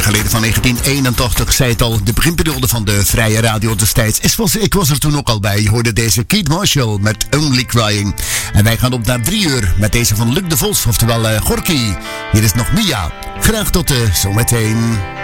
alweer geleden van 1981, zei het al, de beginperiode van de vrije radio destijds. Ik was er toen ook al bij. Je hoorde deze Keith Marshall met Only Crying. En wij gaan op naar 3 uur met deze van Luc de Vos, oftewel Gorky. Hier is nog Mia. Graag tot zometeen.